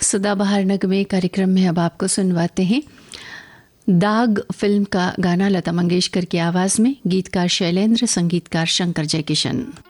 सदाबहार नगमे कार्यक्रम में अब आपको सुनवाते हैं दाग फिल्म का गाना लता मंगेशकर की आवाज में, गीतकार शैलेंद्र, संगीतकार शंकर जयकिशन।